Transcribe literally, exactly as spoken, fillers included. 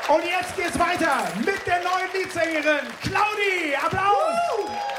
Und jetzt geht's weiter mit der neuen Leadsängerin Claudi. Applaus!